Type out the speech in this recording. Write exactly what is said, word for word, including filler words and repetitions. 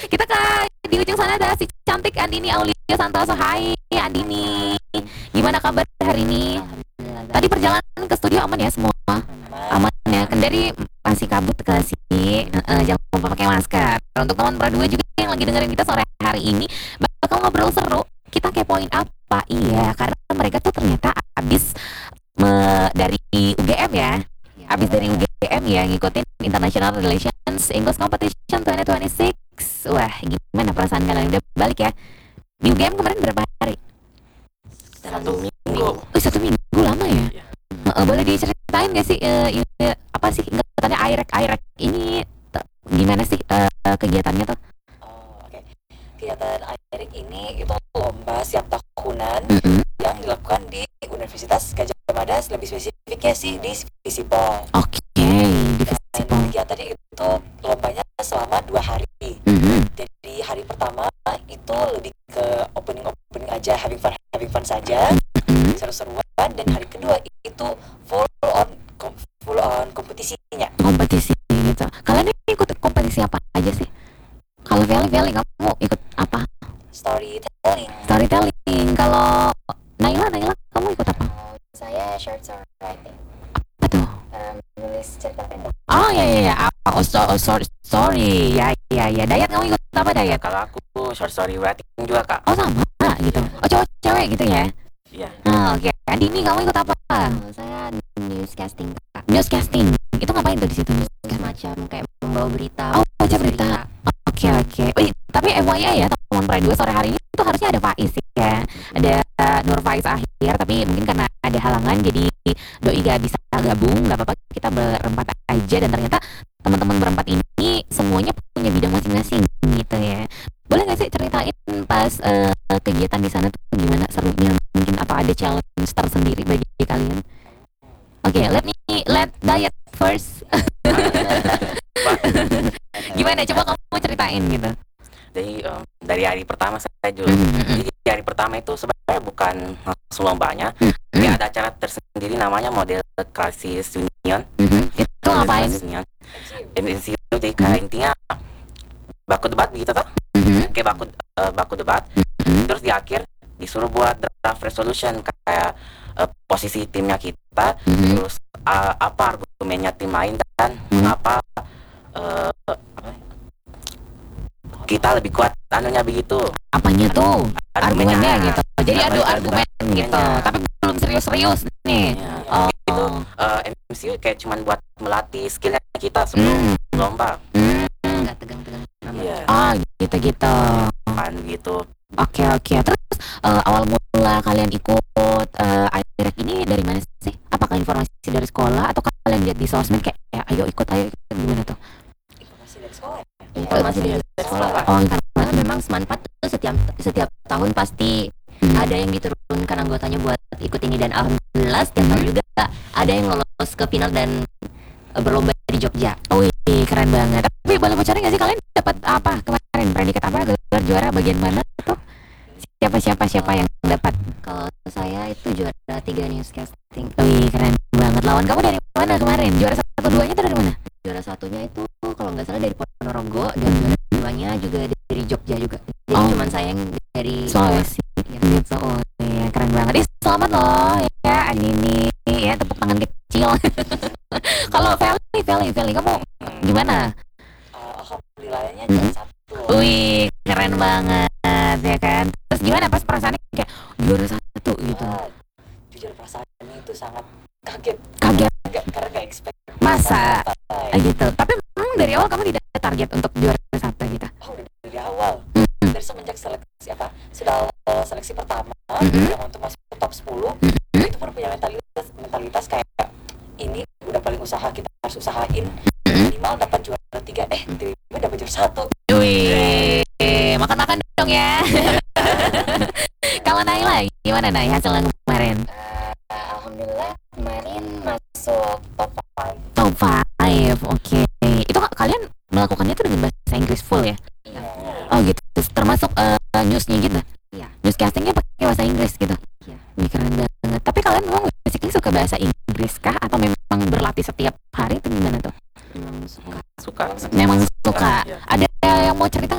Kita ke di ujung sana ada si cantik Andini Aulia Santoso. Hai Andini, gimana kabar hari ini? Tadi perjalanan ke studio aman ya semua? Aman ya. Kendari masih kabut ke sih. Uh, jangan lupa pakai masker. Untuk teman Pradua juga yang lagi dengerin kita sore hari ini, bakal ngobrol seru. Kita kepoin apa? Iya, karena mereka tuh ternyata abis me, dari U G M ya. Abis dari U G M ya ngikutin International Relations English Competition dua ribu dua puluh enam. Wah, gimana perasaan kalian udah balik ya? Di U G M kemarin berapa hari? Satu minggu. Oh, satu minggu lama ya? Iya. Uh, boleh diceritain gak sih uh, uh, apa sih katanya airek airek ini t- gimana sih uh, kegiatannya tuh? Oh, oke. Okay. Kegiatan airek ini itu lomba siap tahunan Mm-hmm. yang dilakukan di Universitas Gadjah Mada, lebih spesifiknya sih di Visipol. Oke, okay, di Dan Visipol. kegiatannya itu lombanya selama dua hari. Mm-hmm. Jadi hari pertama itu lebih ke opening opening aja, having fun having fun saja, Mm-hmm. seru-seruan. Dan hari kedua itu full on kom- full on kompetisinya. Kompetisi gitu. Kalian ini ikut kompetisi apa aja sih? Kalau Veli Veli kamu ikut apa? Storytelling. Storytelling. Kalau Naila Naila kamu ikut apa? Uh, saya short story writing, Apa tuh? um, nulis cerita pendek. Oh ya ya ya. Oh, so, oh sorry sorry. Ya ya ya. Dayat kamu ikut apa Dayat? Kalau aku short story writing juga, Kak. Oh sama gitu. Oh cowok cewek gitu ya? Iya. Ah oke. Okay. Andini kamu ikut apa? Uh, saya newscasting, Kak. Newscasting. Itu ngapain tuh di situ? Semacam kayak membawa berita. Oh baca berita. Oke oke. Wih tapi F Y I ya teman Pradua sore hari ini tuh harusnya ada Faiz ya. Ada uh, Nur Faiz akhir tapi mungkin karena ada halangan jadi Doi gak bisa gabung. Gak apa-apa kita berempat aja dan ternyata teman-teman berempat ini semuanya punya bidang masing-masing gitu ya. Boleh nggak sih ceritain pas uh, kegiatan di sana tuh gimana serunya? Mungkin apa ada challenge tersendiri bagi kalian? Oke, okay, let me let Dayat first. Gimana? Coba kamu ceritain gitu. Jadi um, dari hari pertama saya juga. Mm-hmm. Jadi hari pertama itu sebenarnya bukan langsung lombanya. Mm-hmm. Dia ada acara tersendiri namanya model Crisis Union. Mm-hmm. Itu ngapain? Crisis Union. M C U jadi kayak intinya baku debat begitu toh? Mm-hmm. Kayak baku uh, baku debat. Mm-hmm. Terus di akhir disuruh buat draft resolution kayak uh, posisi timnya kita, Mm-hmm. terus uh, apa argumennya tim lain dan Mm-hmm. mengapa uh, apa, kita lebih kuat anunya begitu. Apanya tuh? Argumennya gitu. Jadi adu argumen gitu. Argumennya. Tapi belum serius-serius nih. Ya, Oh. itu uh, M C U kayak cuman buat melatih skillnya kita sebelum Hmm. lomba. Hmm. Nggak tegang-tegang amat. Iya, Ah gitu-gitu. kan gitu. Oke oke. Terus uh, awal mula kalian ikut uh, airek ini dari mana sih? Apakah informasi dari sekolah atau kalian lihat di sosmed kayak ya, ayo ikut ayo ikut gimana tuh? Informasi dari sekolah. Informasi dari sekolah, Kak. Oh, Karena memang Semanpat tuh setiap setiap tahun pasti Hmm. ada yang diturunkan anggotanya buat ikut ini, dan alhamdulillah setiap tahun juga ada yang lolos ke final dan uh, berlomba di Jogja. Wih, keren banget. Tapi boleh bocorin nggak sih kalian dapat apa kemarin? Predikat apa? Gelar juara bagian mana tuh? Siapa siapa siapa yang dapat? Kalau saya itu juara tiga newscasting. Wih, keren banget. Lawan kamu dari mana kemarin? Juara satu duanya tuh dari mana? Juara satunya itu kalau nggak salah dari Ponorogo, dan juara duanya juga dari Jogja juga. Jadi Oh. cuman saya yang dari Sulawesi. Iya. Gitu. Oh, iya, keren banget. Ih, selamat loh ya Andini ya, tepuk tangan kecil. Kalau Feli, Feli, Feli kamu gimana? Uh, Alhamdulillahnya Hmm. juara satu. Wih, keren banget ya kan. Terus gimana pas perasaannya kayak juara satu gitu? Wah, jujur perasaannya itu sangat kaget. Kaget Gak, karena gak expect. masa Santai. eh, gitu. Tapi memang dari awal kamu tidak target untuk juara satu gitu. Oh, udah dari awal. Mm-mm. Dari semenjak seleksi apa? Sudah uh, seleksi pertama Mm-mm. yang untuk masuk ke top sepuluh. Mm-mm. Itu pun punya mentalitas mentalitas kayak ini udah paling usaha, kita harus usahain Mm-mm. minimal dapat juara tiga. Eh, tiba-tiba dapat juara satu. Wih, makan-makan dong ya. Kalau Naila gimana Nay hasilnya kemarin? Uh, alhamdulillah kemarin masuk top lima. Top five, oke. Itu ka- kalian melakukannya tuh dengan bahasa Inggris full ya? Iya. Oh gitu, termasuk uh, newsnya gitu? Iya. Newscastingnya pakai bahasa Inggris gitu? Iya. Wih, keren banget. Tapi kalian memang basically suka bahasa Inggris